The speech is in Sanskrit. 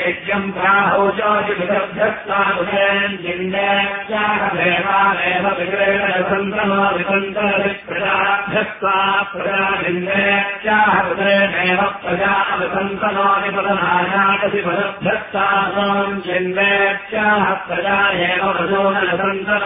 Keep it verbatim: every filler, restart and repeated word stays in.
यज्ञम् प्राहोजोजिभ्यस्तानुदेवामेव विग्रेण सन्तनो विसन्तरभिप्रजाभ्यस्ता प्रजाजिन्देत्याह विग्रेणेव प्रजाविसन्तनो विपदनायाकसि पदभ्यस्तानोम् जिन्देत्याह प्रजा एव वजोनसन्तनो